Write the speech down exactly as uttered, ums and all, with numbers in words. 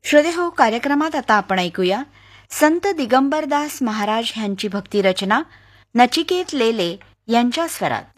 श्रोतेहो, कार्यक्रमात आता आपण ऐकूया संत दिगंबरदास महाराज यांची भक्तिरचना नचिकेत लेले यांच्या स्वरात.